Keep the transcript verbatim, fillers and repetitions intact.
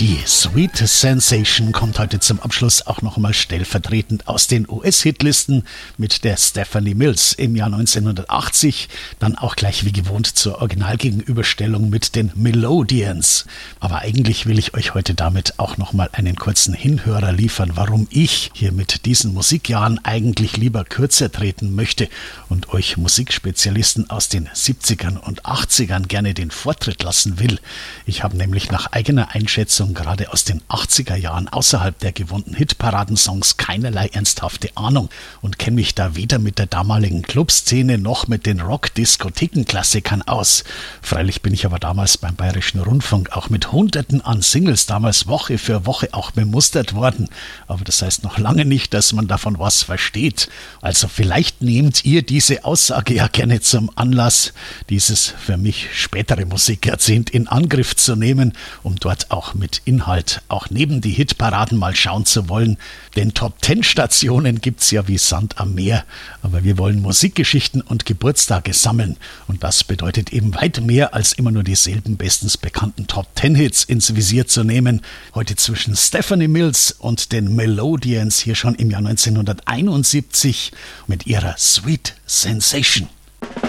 Die Sweet Sensation kommt heute zum Abschluss auch noch einmal stellvertretend aus den U S-Hitlisten mit der Stephanie Mills im Jahr neunzehnhundertachtzig, dann auch gleich wie gewohnt zur Originalgegenüberstellung mit den Melodians. Aber eigentlich will ich euch heute damit auch noch mal einen kurzen Hinhörer liefern, warum ich hier mit diesen Musikjahren eigentlich lieber kürzer treten möchte und euch Musikspezialisten aus den siebzigern und achtzigern gerne den Vortritt lassen will. Ich habe nämlich nach eigener Einschätzung gerade aus den achtziger Jahren außerhalb der gewohnten Hitparadensongs keinerlei ernsthafte Ahnung und kenne mich da weder mit der damaligen Clubszene noch mit den Rock-Diskothekenklassikern aus. Freilich bin ich aber damals beim Bayerischen Rundfunk auch mit Hunderten an Singles damals Woche für Woche auch bemustert worden. Aber das heißt noch lange nicht, dass man davon was versteht. Also vielleicht nehmt ihr diese Aussage ja gerne zum Anlass, dieses für mich spätere Musikjahrzehnt in Angriff zu nehmen, um dort auch mit Inhalt auch neben die Hitparaden mal schauen zu wollen. Denn Top-Ten-Stationen gibt's ja wie Sand am Meer. Aber wir wollen Musikgeschichten und Geburtstage sammeln. Und das bedeutet eben weit mehr als immer nur dieselben bestens bekannten Top-Ten-Hits ins Visier zu nehmen. Heute zwischen Stephanie Mills und den Melodians hier schon im Jahr neunzehnhunderteinundsiebzig mit ihrer Sweet Sensation.